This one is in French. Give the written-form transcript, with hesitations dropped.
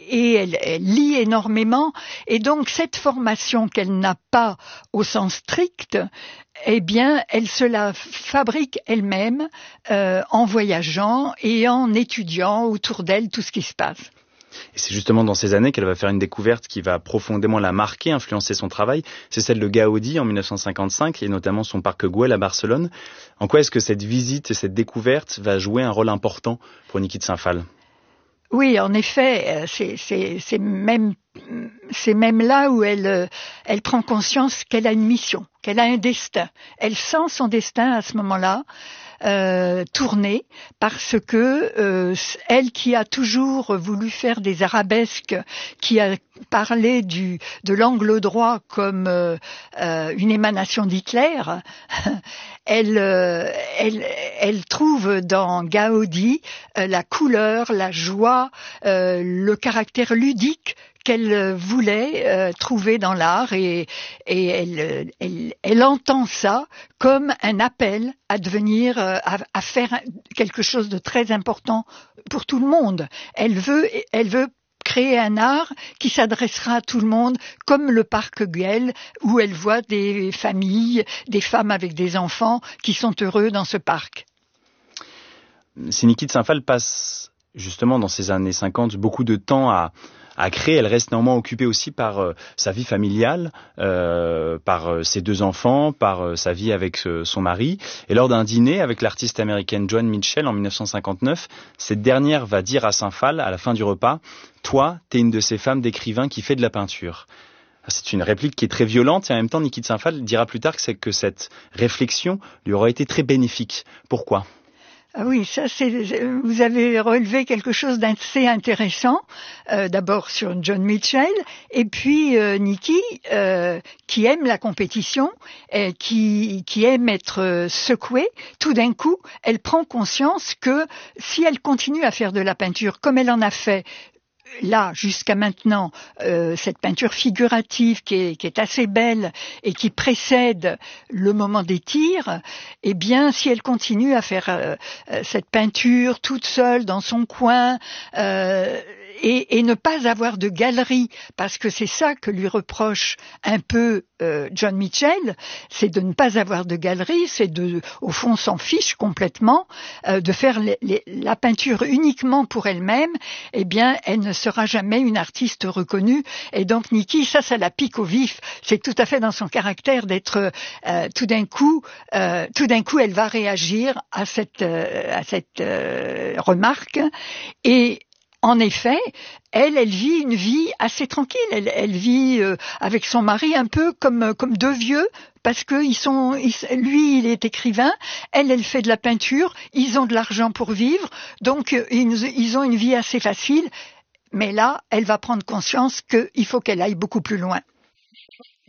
et elle lit énormément. Et donc cette formation qu'elle n'a pas au sens strict, eh bien, elle se la fabrique elle-même en voyageant et en étudiant autour d'elle tout ce qui se passe. Et c'est justement dans ces années qu'elle va faire une découverte qui va profondément la marquer, influencer son travail. C'est celle de Gaudi en 1955 et notamment son parc Güell à Barcelone. En quoi est-ce que cette visite et cette découverte va jouer un rôle important pour Niki de Saint-Phal ? Oui, en effet, c'est même là où elle prend conscience qu'elle a une mission, qu'elle a un destin. Elle sent son destin à ce moment-là tourner parce que elle qui a toujours voulu faire des arabesques, qui a parlé de l'angle droit comme une émanation d'Hitler, elle trouve dans Gaudi la couleur, la joie, le caractère ludique qu'elle voulait trouver dans l'art et elle entend ça comme un appel à devenir, à faire quelque chose de très important pour tout le monde. Elle veut créer un art qui s'adressera à tout le monde, comme le parc Güell, où elle voit des familles, des femmes avec des enfants qui sont heureux dans ce parc. Si Niki de Saint-Phal passe justement dans ces années 50 beaucoup de temps à créer, elle reste néanmoins occupée aussi par sa vie familiale, par ses 2 enfants, par sa vie avec son mari. Et lors d'un dîner avec l'artiste américaine Joan Mitchell en 1959, cette dernière va dire à Saint-Phal, à la fin du repas, « Toi, t'es une de ces femmes d'écrivains qui fait de la peinture ». C'est une réplique qui est très violente et en même temps, Niki de Saint-Phal dira plus tard que cette réflexion lui aura été très bénéfique. Pourquoi ? Ah oui, vous avez relevé quelque chose d'assez intéressant, d'abord sur Joan Mitchell, et puis Niki, qui aime la compétition, qui aime être secouée, tout d'un coup, elle prend conscience que si elle continue à faire de la peinture comme elle en a fait, là, jusqu'à maintenant, cette peinture figurative qui est assez belle et qui précède le moment des tirs, eh bien, si elle continue à faire cette peinture toute seule dans son coin, et ne pas avoir de galerie, parce que c'est ça que lui reproche un peu Joan Mitchell, c'est de ne pas avoir de galerie, c'est au fond, s'en fiche complètement, de faire la peinture uniquement pour elle-même, eh bien, elle ne sera jamais une artiste reconnue. Et donc, Niki, ça la pique au vif. C'est tout à fait dans son caractère d'être tout d'un coup, elle va réagir à cette remarque et en effet, elle vit une vie assez tranquille. Elle vit avec son mari un peu comme 2 vieux, parce que lui, il est écrivain, elle fait de la peinture, ils ont de l'argent pour vivre, donc ils ont une vie assez facile. Mais là, elle va prendre conscience qu'il faut qu'elle aille beaucoup plus loin.